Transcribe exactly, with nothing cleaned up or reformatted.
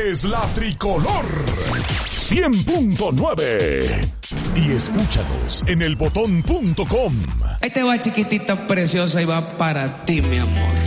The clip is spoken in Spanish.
es la Tricolor cien punto nueve. Y escúchanos en el botón punto com. Ahí te va, chiquitita preciosa, y va para ti, mi amor.